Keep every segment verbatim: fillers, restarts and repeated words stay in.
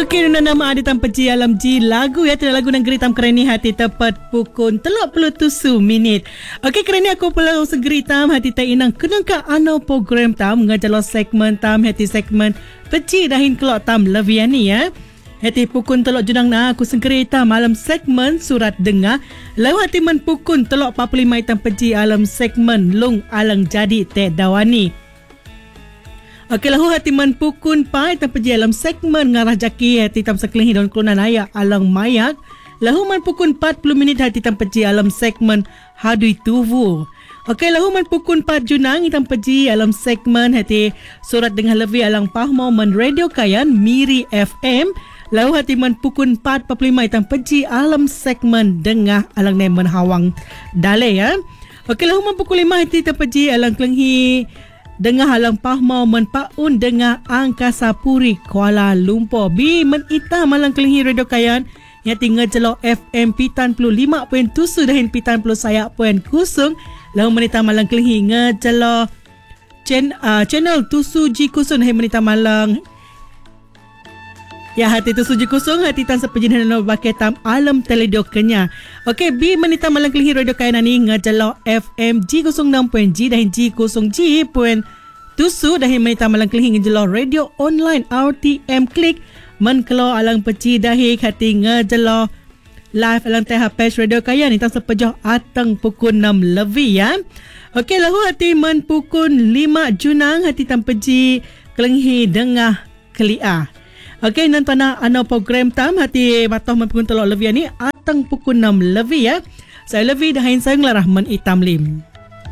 Okey, nuna nama ada tanpa Ji alam Ji lagu ya, tidak lagu negeri tam kerani hati tepat pukul telok puluh tujuh minit. Okey, kerana aku perlu segeri tam hati tak inang kenangka ano program tam ngajalo segmen tam hati segmen peci dahin kelok tam leviani ya. Hati pukul telok judang na aku segeri tam malam segmen surat dengar. Lalu hati men pukul telok empat puluh lima tam peci alam segmen lung alang jadi te dawani. Okey, lahu hati man pukun pai tanpa je dalam segmen ngarah jaki hati tam sekelihi daun kelunan ayak alang mayak. Lahu man pukun empat puluh minit hati tanpa je dalam segmen hadui tuvu. Okey, lahu man pukun empat junang tanpa je dalam segmen hati surat dengan lebih alang pahmo man radio kayan Miri F M. Lahu hati man pukun empat empat puluh lima tanpa je dalam segmen dengah alang nemen hawang dale ya. Okey, lahu man pukul lima hati tanpa je alang kelenghi Dengar halang pahmau menpaun dengar Angkasa Puri Kuala Lumpur. Bi menita malang kelinghi radio kayan yang tinggal jelok F M pitan puluh lima poin tujuh dahin pitan puluh sayak poin kusung. Lalu menita malang kelinghi ngejelok chen, uh, channel tujuh G kusung dahin menita malang ya hati tujuh G kusung hati tan sepejin hana bakai tam alam teledo kenya. Okey, bi menita malang kelinghi radio kayan ni ngejelok F M G kusung enam poin G dahin G kusung G poin tusu dahin menita malang kelinghi ngejelok radio online R T M klik menkelo alang peci dahi hati ngejelok live alang teh page radio kayan ni tan sepejoh atang pukul enam lebih ya. Okey, lahu hati men pukul lima junang hati tan peci kelinghi dengah kelia. Okey, nanti nak ano program tam hati batoh mempukul telok lebih ni atang pukul enam lebih ya. Saya lebih dahin saya ngelarah men itam lim.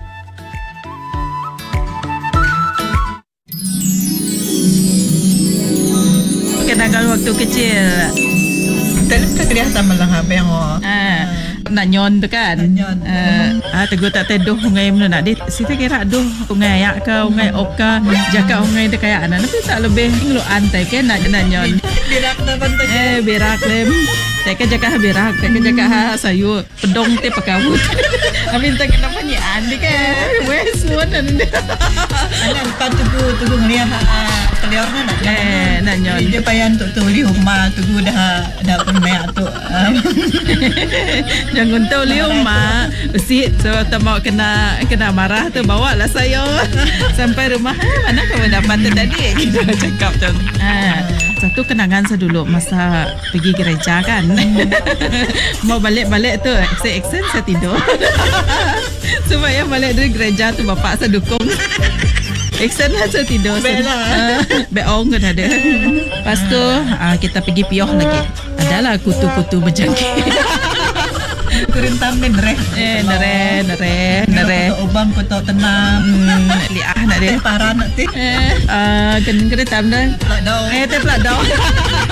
Kenangan waktu kecil. Dalam kelihatan malang habis oh. Ah, nak nyon tu kan. Nyon. Ah, tegur tak teduh ungai mana nak. Dit sita kira duh ungai ayak ke ungai oka jaka ungai tu kayak anak tapi tak lebih ngelu antai ke nak nak nyon. Berak dah bantai. Eh, berak lem. Tak jaka berak, tak jaka sayur pedong te pakawut. Amin tak kenapa ni andi ke. Wes one andi. Anak patu tu tu ngelihat keliornya nak. Eh, nak nyon. Dia payah untuk tuli rumah tu dah dah punya tu. Jangan tahu liu mak. Usit so tak mau kena kena marah tu bawa lah saya sampai rumah. Mana kau dapat tu tadi? Kita cakap tu. Ah, satu kenangan saya dulu masa pergi gereja kan. Mau balik-balik tu saya action saya tidur. Supaya balik dari gereja tu bapak saya dukung. Action lah saya tidur. Belah. Beong kan ada. Lepas tu uh, kita pergi pioh lagi. Adalah kutu-kutu berjangkit. Kurentam ni nere. Eh nere nere nere. Obang kotak tenang. Hmm, liah nak dia. Parah nak ti. Eh, uh, kena kena tam dah. Pelak daun. Eh, te pelak daun.